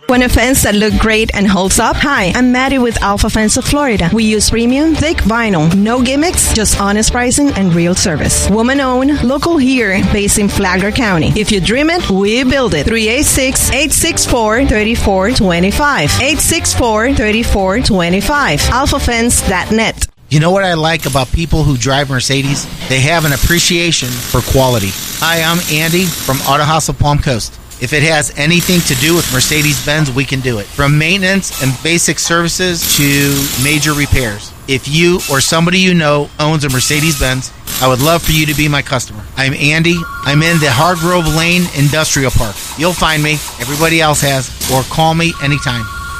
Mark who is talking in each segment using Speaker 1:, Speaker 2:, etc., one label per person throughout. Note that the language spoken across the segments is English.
Speaker 1: Want a fence that look great and holds up? Hi, I'm Maddie with Alpha Fence of Florida. We use premium, thick vinyl, no gimmicks, just honest pricing and real service. Woman-owned, local here, based in Flagler County. If you dream it, we build it. 386-864-3425. 864-3425. AlphaFence.net.
Speaker 2: You know what I like about people who drive Mercedes? They have an appreciation for quality. Hi, I'm Andy from Auto House of Palm Coast. If it has anything to do with Mercedes-Benz, we can do it. From maintenance and basic services to major repairs. If you or somebody you know owns a Mercedes-Benz, I would love for you to be my customer. I'm Andy. I'm in the Hargrove Lane Industrial Park. You'll find me. Everybody else has. Or call me anytime.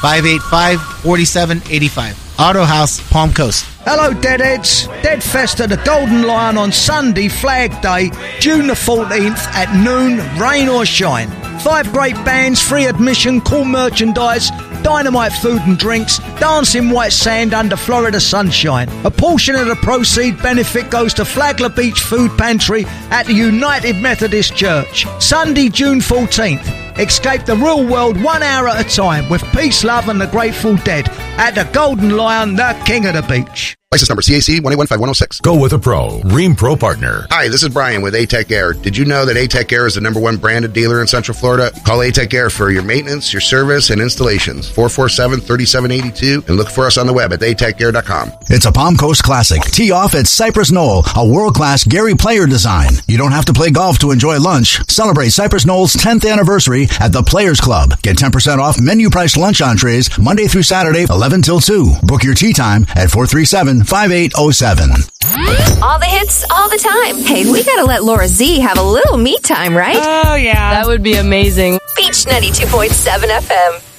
Speaker 2: 585-4785. Auto House, Palm Coast.
Speaker 3: Hello, Deadheads. Dead Fest at the Golden Lion on Sunday, Flag Day, June the 14th at noon, rain or shine. 5 great bands, free admission, cool merchandise, dynamite food and drinks, dancing white sand under Florida sunshine. A portion of the proceed benefit goes to Flagler Beach Food Pantry at the United Methodist Church. Sunday, June 14th. Escape the real world 1 hour at a time with Peace, Love and the Grateful Dead at the Golden Lion, the king of the beach.
Speaker 4: License number CAC 1815106.
Speaker 5: Go with a pro. Rheem Pro Partner.
Speaker 4: Hi, this is Brian with A-Tech Air. Did you know that A-Tech Air is the #1 branded dealer in Central Florida? Call A-Tech Air for your maintenance, your service, and installations. 447-3782 and look for us on the web at atechair.com.
Speaker 6: It's a Palm Coast Classic. Tee off at Cypress Knoll, a world-class Gary Player design. You don't have to play golf to enjoy lunch. Celebrate Cypress Knoll's 10th anniversary at the Players Club. Get 10% off menu price lunch entrees Monday through Saturday, 11 till 2. Book your tee time at 437-5807.
Speaker 7: All the hits, all the time. Hey, we gotta let Laura Z have a little me time, right?
Speaker 8: Oh, yeah.
Speaker 7: That would be amazing. Beach 92.7 FM.